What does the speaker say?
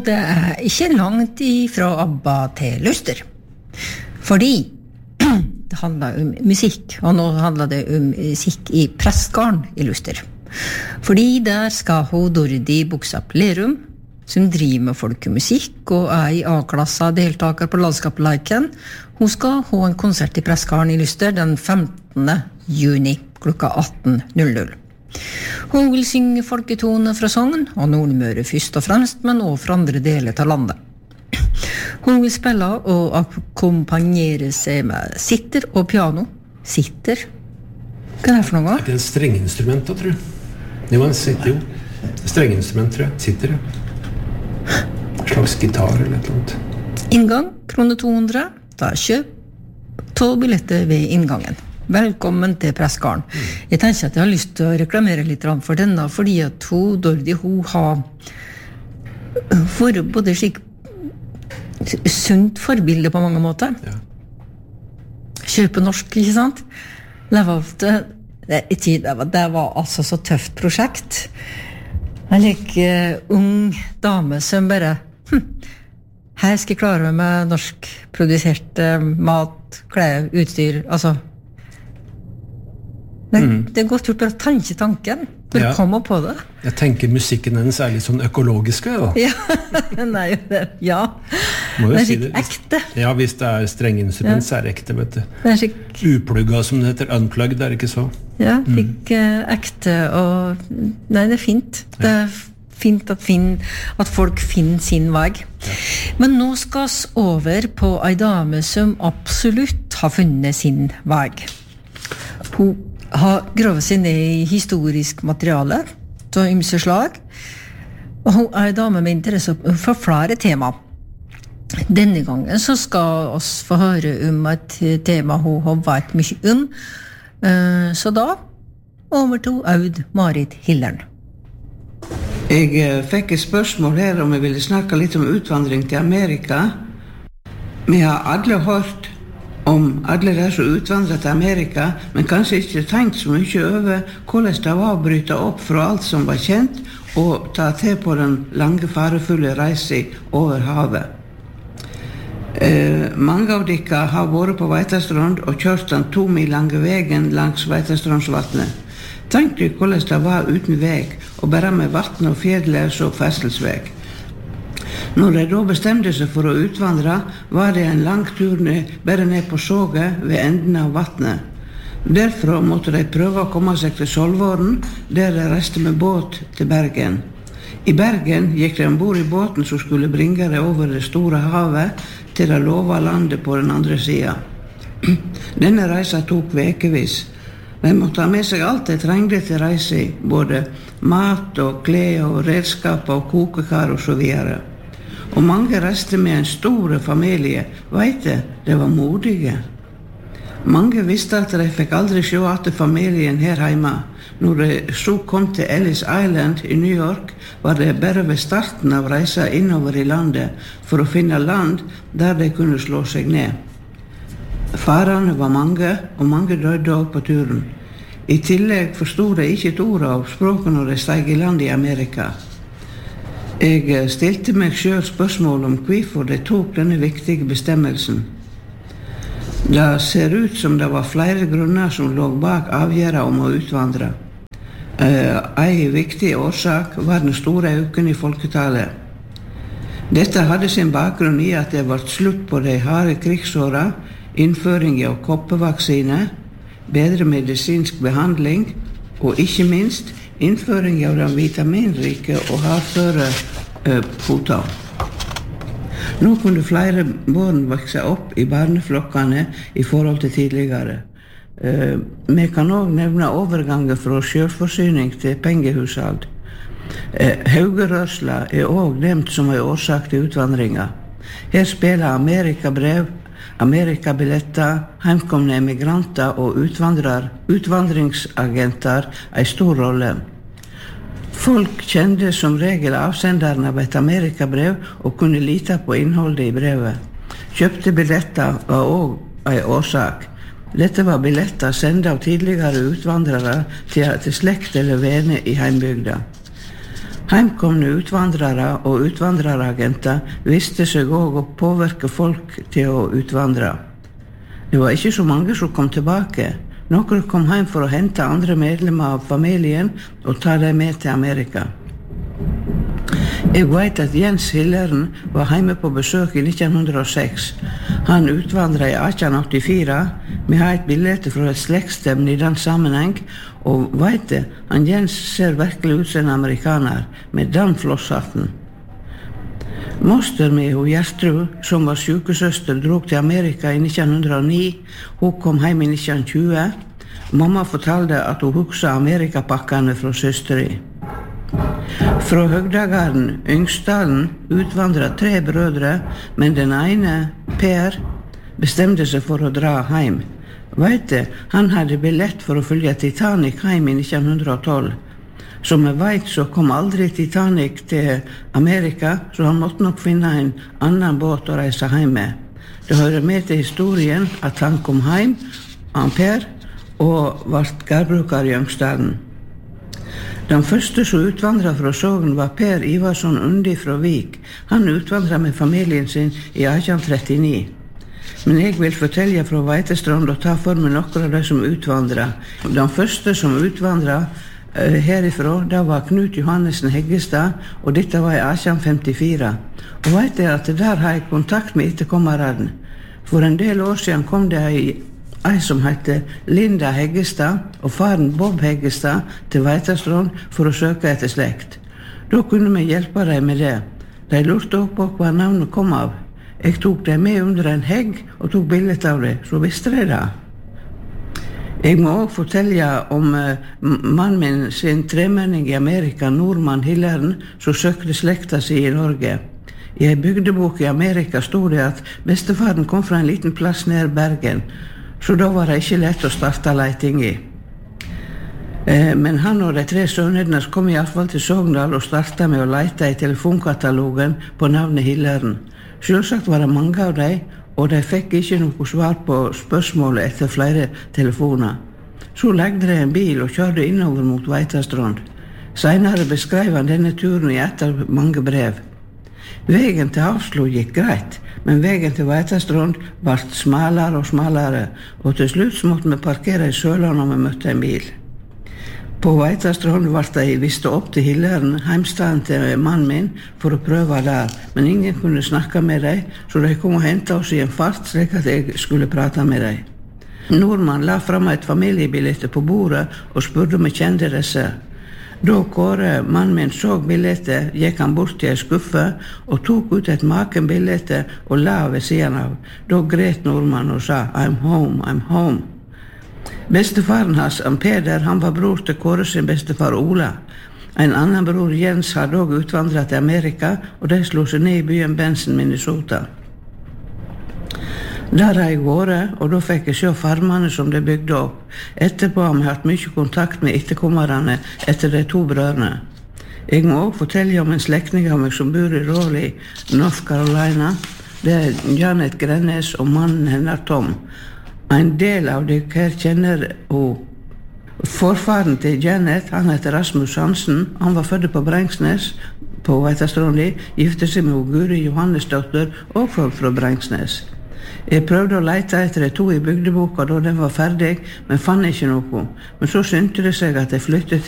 Og det ikke langt ifra ABBA til Luster. Fordi det handler om musikk, og nå handler det om musikk i Prestgarden i Luster. Fordi der skal hun Dordi Buksap Lerum, som driver med folkemusikk og I A-klassa deltaker på landskapsleiken. Hun skal ha en konsert i Prestgarden i Luster den 15. juni klokka 18:00. Hun vil synge folketone fra Sogn og Nordmøre først og fremst, men også fra andre deler av landet. Hun vil spille og akkompagnere seg med sitter og piano. Sitter? Hva det for noe? Det en strengeinstrument da, tror jeg. Det var en sitter, jo. Strengeinstrument, tror jeg. Sitter, ja. En slags gitar eller et eller annet. Inngang, kroner 200. Da kjøp 12 billetter ved inngangen. Velkommen til Prestgarden. Jeg tenker at jeg har lyst til å reklamere litt for denne, fordi at Dordi, hun har vært både slik sunt forbilde på mange måter. Ja. Kjøpe norsk, ikke sant? Det var altså så tøft prosjekt. En ung dame som bare her skal jeg klare meg med norsk produsert mat, klær, utstyr, altså det godt gjort bare å tenke tanken for å komme på det. Jeg tenker musikken hennes litt sånn økologisk da. Ja, nei, ja. Det si ikke ekte. Ja, hvis det strengeinstrument, så det ekte, vet du. Det uplugga, som det heter, unplugged, det ikke så? Ja, ekte, og nei, det fint. Det fint at folk finner sin vei. Ja. Men nå skal vi over på en dame som absolutt har funnet sin vei. Hun har gravet seg ned i historisk materiale av ymse slag, og hun en dame med interesse for flere tema. Denne gangen så skal vi få høre om et tema hun har vært mye om, så da over til Aud Marit Hillern. Jeg fikk et spørsmål her om jeg ville snakke litt om utvandring til Amerika. Vi har alle hørt om alle der som utvandret til Amerika, men kanskje ikke tenkt så mye over hvordan det var å bryte opp fra alt som var kjent, og ta til på den lange, farefulle reisen over havet. Mange av dere har vært på Veitastrand og kjørt den 2 mil lange veien langs Veitastrandsvatnet. Tenk deg hvordan det var uten veg, og bare med vatten og fjellet og ferdselsveg. Når de da bestemte seg for å utvandre, var det en lang tur bare ned på såget ved enden av vattnet. Derfra måtte de prøve å komme seg til Solvåren, der de reiste med båt til Bergen. I Bergen gikk de ombord i båten som skulle bringe dem over det store havet til det lova landet på den andre siden. Denne reisen tok vekevis. De måtte ha med seg alt de trengte til reisen, både mat og klær og redskap og kokekar og så videre. Og mange reiste med en stor familie, vet du, de var modige. Mange visste at de fikk aldri se etter familien her hjemme. Når de så kom til Ellis Island i New York, var det bare ved starten av reisen innover i landet for å finne land der de kunne slå seg ned. Farene var mange, og mange døde også på turen. I tillegg forstod de ikke et ord av språket når de steg i land i Amerika. Jeg stilte meg selv spørsmål om hvorfor de tok denne viktige bestemmelsen. Det ser ut som det var flere grunner som lå bak avgjøret om å utvandre. En viktig årsak var den store økningen i folketallet. Dette hadde sin bakgrunn i at det var slutt på de harde krigsårene, innføring av koppevaksine, bedre medisinsk behandling og ikke minst innføring av den vitaminrike og hardføre poter. Nå kunne flere barn vokse opp i barneflokkene i forhold til tidligere. Vi kan også nevne overgangen fra selvforsyning til pengehushold. Haugerørsla også nevnt som en årsak til utvandringa. Her spiller amerikabrev, amerikabilletter, heimkomne emigranter og utvandringsagenter en stor rolle. Folk kjente som regel avsenderen av et amerikabrev og kunne lite på innholdet i brevet. Kjøpte billetter var også en årsak. Dette var billetter sendt av tidligere utvandrere til slekt eller venner i heimbygda. Heimkomne utvandrare og utvandreragenter visste seg også å påvirke folk til å utvandre. Det var ikke så mange som kom tilbake. Noen kom hjem for å hente andre medlemmer av familien og ta dem med til Amerika. Jeg vet at Jens Hilleren var hjemme på besøk i 1906. Han utvandret i 1884. Vi har et bilde fra et slektstevne i den sammenheng, og vet det, han Jens ser virkelig ut som en amerikaner, med den flosshatten. Moster mi, hun Gjertrud, som var sykesøster, drog til Amerika i 1909. Hun kom hjem i 1920. Mamma fortalte at hun husker Amerikapakkene fra søsteren. Fra Høgdagarden, Yngstdalen, utvandret 3 brødre, men den ene, Per, bestemte seg for å dra hjem. Vet du, han hadde billett for å følge Titanic hjem i 1912. Som jeg vet, så kom aldri Titanic til Amerika, så han måtte nok finne en annen båt å reise hjem med. Det hører med til historien at han kom hjem, han Per, og ble gårdbruker i Yngstdalen. Den første som utvandret fra Sogn var Per Ivarsson Undi fra Vik. Han utvandret med familien sin i 1839. Men jeg vil fortelle fra Veitestrand og ta for meg noen av de som utvandret. Den første som utvandret herifra, det var Knut Johannessen Heggestad, og dette var i 1854. Og vet jeg at der har jeg kontakt med etterkommeren. For en del år siden kom det ei som heter Linda Heggestad og faren Bob Heggestad til Veitestrand for å søke etter slekt. Da kunne vi hjelpe dem med det. De lurte også på hva navnet kom av. Jeg tok dem med under en hegg og tok bildet av det, så visste de det. Jeg må også fortelle om mannen min sin tremenning i Amerika, nordmann Hilleren, som søkte slekta si i Norge. I en bygdebok i Amerika stod det at bestefaren kom fra en liten plass nær Bergen, så da var det ikke lett å starte leiting i. Men han og de 3 sønnene kom i hvert fall til Sogndal og startet med å leite i telefonkatalogen på navnet Hilleren. Selvsagt var det mange av dem, og de fikk ikke noe svar på spørsmålet etter flere telefoner. Så legde de en bil og kjørte innover mot Veitastrand. Senere beskrev han denne turen i et av mange brev. Veien til Havslo gikk greit, men veien til Veitastrand ble smalere og smalere, og til slutt måtte vi parkere i Sørland når vi møtte en bil. På Veitastrand ble de vist opp til Hilleren, heimstaden til mannen min, for å prøve der, men ingen kunne snakke med dem, så de kom og hentet oss i en fart, slik at jeg skulle prate med dem. Nordmann la frem et familiebillette på bordet og spurte om jeg kjente disse. Da Kåre, mannen min, så billettet, gikk han bort til en skuffe og tok ut et makenbillette og la ved siden av. Da gret nordmann og sa, I'm home, I'm home. Bestefaren hans, Peder, han var bror til Kåre sin bestefar Ola. En annen bror, Jens, hadde også utvandret til Amerika, og de slo seg ned i byen Benson, Minnesota. Der har jeg vært, og da fikk jeg se farmene som de bygde opp. Etterpå har vi hatt mye kontakt med etterkommerne etter de 2 brødrene. Jeg må også fortelle om en slektning av meg som bor i Raleigh, North Carolina. Det er Janet Grennes og mannen hennes Tom. En del av dere her kjenner hun. Forfaren til Janet, han heter Rasmus Hansen. Han var født på Brengsnes på Veitastrandi, gifte seg med Guri Johannesdotter og fra Brengsnes. Jeg prøvde å lete etter de 2 i bygdeboka da den var ferdig, men fann ikke noe. Men så syntes det seg at jeg flyttet